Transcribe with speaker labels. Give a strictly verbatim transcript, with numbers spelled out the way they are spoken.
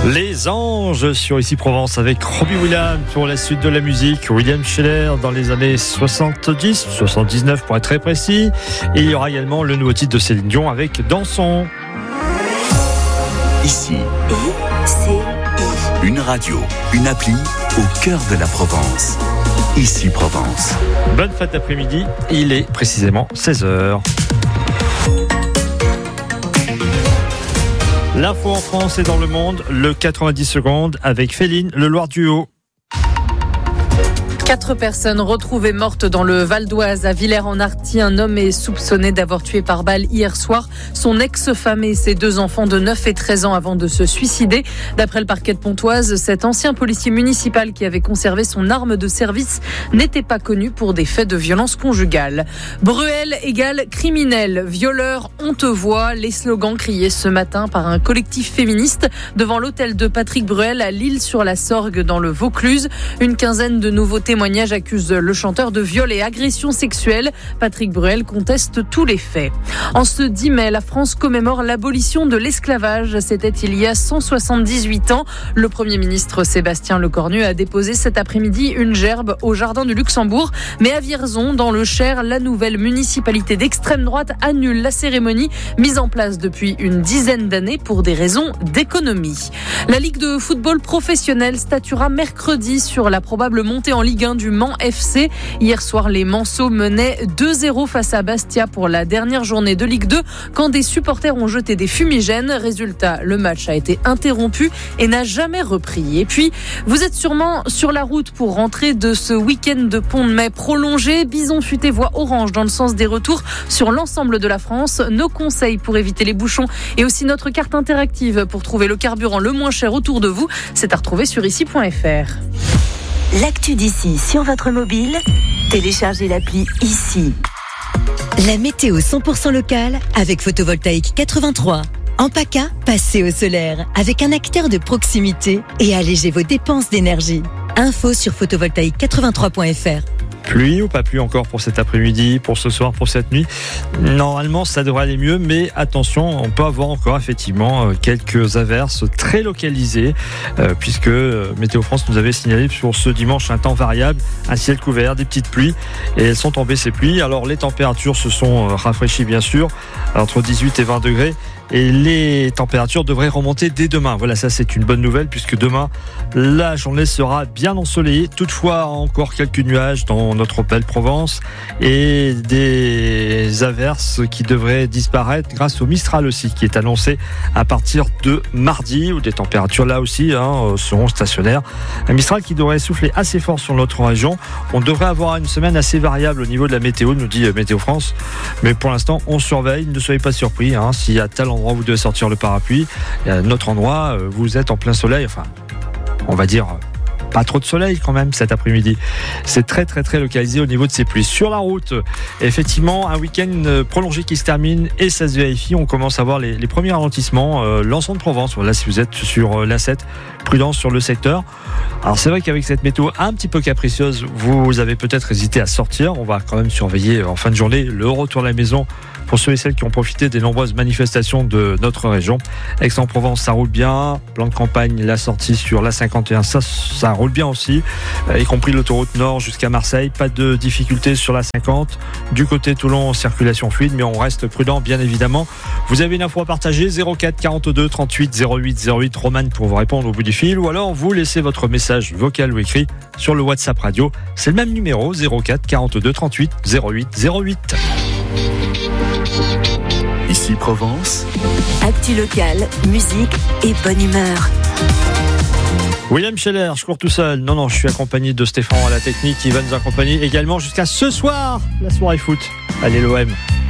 Speaker 1: Les Anges sur Ici Provence avec Robbie Williams pour la suite de la musique. William Scheller dans les années soixante-dix, soixante-dix-neuf pour être très précis. Et il y aura également le nouveau titre de Céline Dion avec Dansons.
Speaker 2: Ici, une radio, une appli au cœur de la Provence. Ici Provence.
Speaker 1: Bonne fête d'après-midi, il est précisément seize heures. L'info en France et dans le monde, le quatre-vingt-dix secondes avec Féline, le Loir du Haut.
Speaker 3: Quatre personnes retrouvées mortes dans le Val d'Oise à Villers-en-Arthy. Un homme est soupçonné d'avoir tué par balle hier soir son ex-femme et ses deux enfants de neuf et treize ans avant de se suicider. D'après le parquet de Pontoise, cet ancien policier municipal qui avait conservé son arme de service n'était pas connu pour des faits de violence conjugale. Bruel égale criminel, violeur, on te voit. Les slogans criés ce matin par un collectif féministe devant l'hôtel de Patrick Bruel à L'Isle-sur-la-Sorgue dans le Vaucluse. Une quinzaine de nouveaux témoignages accuse le chanteur de viol et agression sexuelle. Patrick Bruel conteste tous les faits. En ce dix mai, la France commémore l'abolition de l'esclavage. C'était il y a cent soixante-dix-huit ans. Le Premier ministre Sébastien Lecornu a déposé cet après-midi une gerbe au Jardin du Luxembourg. Mais à Vierzon, dans le Cher, la nouvelle municipalité d'extrême droite annule la cérémonie mise en place depuis une dizaine d'années pour des raisons d'économie. La Ligue de football professionnel statuera mercredi sur la probable montée en Ligue un du Mans F C. Hier soir, les Manceaux menaient deux zéro face à Bastia pour la dernière journée de Ligue deux quand des supporters ont jeté des fumigènes. Résultat, le match a été interrompu et n'a jamais repris. Et puis, vous êtes sûrement sur la route pour rentrer de ce week-end de pont de mai prolongé. Bison futé voie orange dans le sens des retours sur l'ensemble de la France. Nos conseils pour éviter les bouchons et aussi notre carte interactive pour trouver le carburant le moins cher autour de vous, c'est à retrouver sur ici point f r.
Speaker 4: L'actu d'ici sur votre mobile, téléchargez l'appli Ici.
Speaker 5: La météo cent pour cent locale avec Photovoltaïque quatre-vingt-trois. En PACA, passez au solaire avec un acteur de proximité et allégez vos dépenses d'énergie. Info sur photovoltaïque quatre-vingt-trois point f r.
Speaker 1: Pluie ou pas pluie encore pour cet après-midi, pour ce soir, pour cette nuit. Normalement, ça devrait aller mieux, mais attention, on peut avoir encore effectivement quelques averses très localisées, euh, puisque Météo France nous avait signalé sur ce dimanche un temps variable, un ciel couvert, des petites pluies, et elles sont tombées ces pluies. Alors les températures se sont rafraîchies bien sûr, entre dix-huit et vingt degrés. Et les températures devraient remonter dès demain. Voilà, ça c'est une bonne nouvelle puisque demain, la journée sera bien ensoleillée. Toutefois, encore quelques nuages dans notre belle Provence et des averses qui devraient disparaître grâce au Mistral aussi qui est annoncé à partir de mardi où des températures là aussi hein, seront stationnaires. Un Mistral qui devrait souffler assez fort sur notre région. On devrait avoir une semaine assez variable au niveau de la météo, nous dit Météo France. Mais pour l'instant, on surveille. Ne soyez pas surpris hein, s'il y a tel endroit vous devez sortir le parapluie, et à notre endroit vous êtes en plein soleil, enfin on va dire pas trop de soleil quand même cet après-midi. C'est très très très localisé au niveau de ces pluies. Sur la route, effectivement, un week-end prolongé qui se termine et ça se vérifie. On commence à voir les, les premiers ralentissements. Euh, l'ensemble de Provence, voilà, si vous êtes sur l'A sept, prudence sur le secteur. Alors c'est vrai qu'avec cette météo un petit peu capricieuse, vous avez peut-être hésité à sortir. On va quand même surveiller en fin de journée le retour à la maison pour ceux et celles qui ont profité des nombreuses manifestations de notre région. Aix-en-Provence, ça roule bien. Plan de campagne, la sortie sur l'A cinquante et un, ça, ça roule bien aussi, y compris l'autoroute Nord jusqu'à Marseille. Pas de difficultés sur l'A cinquante. Du côté Toulon, circulation fluide, mais on reste prudent, bien évidemment. Vous avez une info à partager, zéro quatre quarante-deux trente-huit zéro huit zéro huit, Romane pour vous répondre au bout du fil, ou alors vous laissez votre message vocal ou écrit sur le WhatsApp radio. C'est le même numéro, zéro quatre quarante-deux trente-huit zéro huit zéro huit.
Speaker 2: Ici Provence.
Speaker 4: Actu locale, musique et bonne humeur.
Speaker 1: William Scheller, je cours tout seul. Non, non, je suis accompagné de Stéphane à la technique qui va nous accompagner également jusqu'à ce soir, la soirée foot. Allez l'O M.